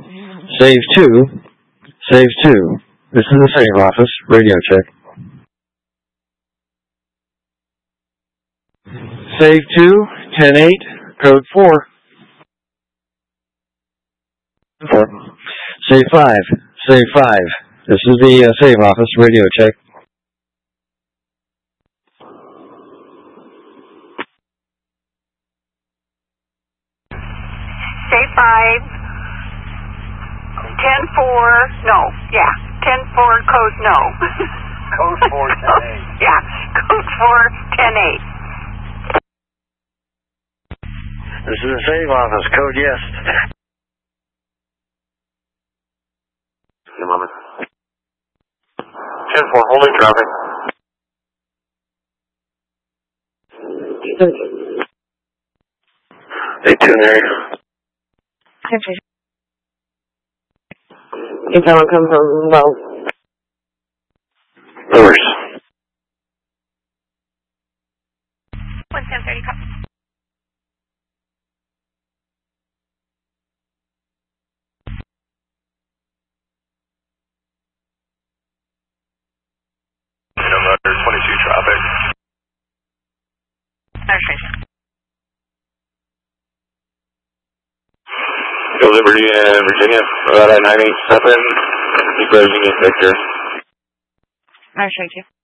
Save 2. Save 2. This is the save office. Radio check. Save 2. 10-8. Code 4. 4. Save 5. Save 5. This is the save office. Radio check. Save 5. 10-4. No. Yeah. 10-4. Code no. Code 4, 10-8. Yeah. Code 4, 10-8. This is the save office. Code yes. Give me a moment. 10-4, holding traffic. Stay tuned there. If someone comes from, well, Reverse. 1730 copy. Number 22 traffic. Go Liberty and Virginia, about at 987. Keep Virginia Victor. I'll show you.